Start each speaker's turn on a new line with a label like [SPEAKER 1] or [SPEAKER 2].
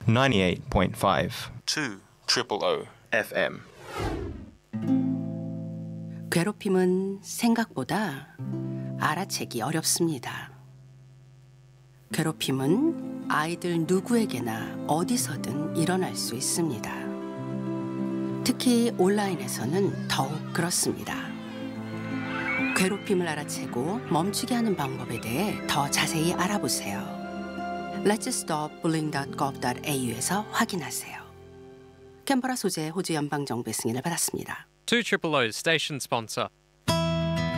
[SPEAKER 1] 98.5 2 FM.
[SPEAKER 2] 괴롭힘은 생각보다 알아채기 어렵습니다. 괴롭힘은 아이들 누구에게나 어디서든 일어날 수 있습니다. 특히 온라인에서는 더욱 그렇습니다. 괴롭힘을 알아채고 멈추게 하는 방법에 대해 더 자세히 알아보세요. letsstopbullying.gov.au에서 확인하세요. 캔버라 소재 호주 연방정부의 승인을 받았습니다.
[SPEAKER 3] 2 Station sponsor.